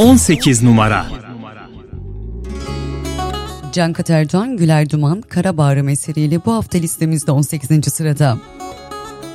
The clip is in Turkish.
18 numara. Can Katercan, Güler Duman, Kara Bağrım eseriyle bu hafta listemizde 18. sırada.